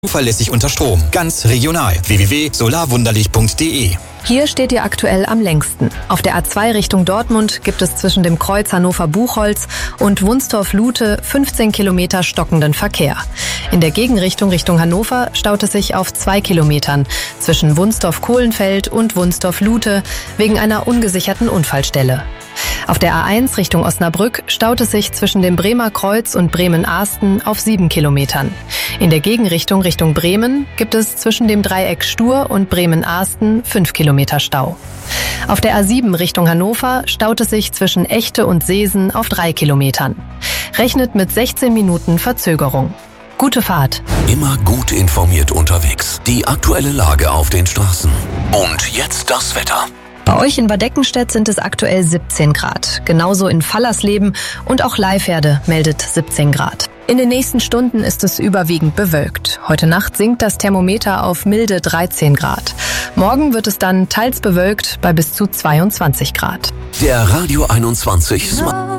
Zuverlässig unter Strom. Ganz regional. www.solarwunderlich.de. Hier steht ihr aktuell am längsten. Auf der A2 Richtung Dortmund gibt es zwischen dem Kreuz Hannover-Buchholz und Wunstorf-Lute 15 Kilometer stockenden Verkehr. In der Gegenrichtung Richtung Hannover staut es sich auf 2 Kilometern zwischen Wunstorf-Kohlenfeld und Wunstorf-Lute wegen einer ungesicherten Unfallstelle. Auf der A1 Richtung Osnabrück staut es sich zwischen dem Bremer Kreuz und Bremen-Ahsten auf 7 Kilometern. In der Gegenrichtung Richtung Bremen gibt es zwischen dem Dreieck Stur und Bremen-Ahsten 5 Kilometer Stau. Auf der A7 Richtung Hannover staut es sich zwischen Echte und Seesen auf 3 Kilometern. Rechnet mit 16 Minuten Verzögerung. Gute Fahrt. Immer gut informiert unterwegs. Die aktuelle Lage auf den Straßen. Und jetzt das Wetter. Bei euch in Bad Eckenstedt sind es aktuell 17 Grad. Genauso in Fallersleben und auch Leiferde meldet 17 Grad. In den nächsten Stunden ist es überwiegend bewölkt. Heute Nacht sinkt das Thermometer auf milde 13 Grad. Morgen wird es dann teils bewölkt bei bis zu 22 Grad. Der Radio 21 Smart.